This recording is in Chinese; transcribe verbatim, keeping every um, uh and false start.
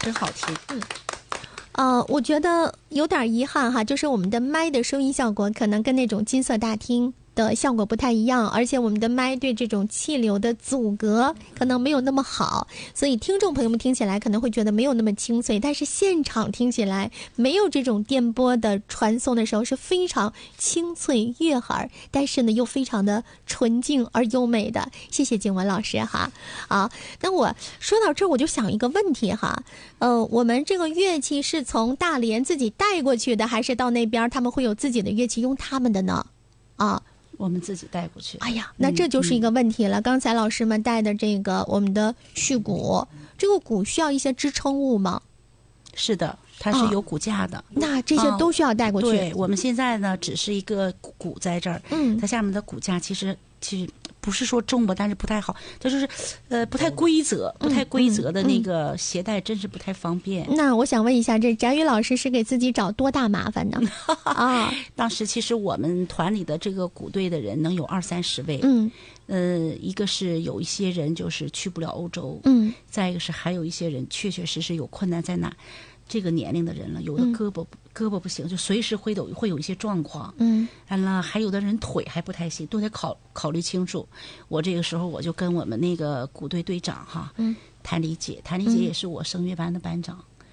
真好听。 嗯。呃，我觉得有点遗憾哈，就是我们的麦的收音效果可能跟那种金色大厅的效果不太一样，而且我们的麦对这种气流的阻隔可能没有那么好，所以听众朋友们听起来可能会觉得没有那么清脆，但是现场听起来没有这种电波的传送的时候是非常清脆悦耳，但是呢又非常的纯净而优美的。谢谢景文老师哈。啊，那我说到这儿我就想一个问题哈，呃，我们这个乐器是从大连自己带过去的，还是到那边他们会有自己的乐器用他们的呢？啊。 我们自己带过去。 哎呀，那这就是一个问题了。嗯嗯、刚才老师们带的这个我们的序鼓，这个鼓需要一些支撑物吗？ 是的，它是有骨架的。 哦、那这些都需要带过去。 哦、对，我们现在呢只是一个鼓在这儿， 嗯， 它下面的骨架其实其实不是说重吧，但是不太好，它就是呃不太规则，不太规则的那个携带真是不太方便。 嗯嗯、那我想问一下，这翟宇老师是给自己找多大麻烦呢？啊， 当时其实我们团里的这个鼓队的人能有二三十位， 嗯， 呃，一个是有一些人就是去不了欧洲， 嗯， 再一个是还有一些人确确实实有困难在哪。这个年龄的人了，有的胳膊、嗯、胳膊不行，就随时会有会有一些状况。 嗯， 完了，还有的人腿还不太行，都得考考虑清楚。我这个时候我就跟我们那个鼓队队长哈， 嗯， 谭丽姐，谭丽姐也是我声乐班的班长。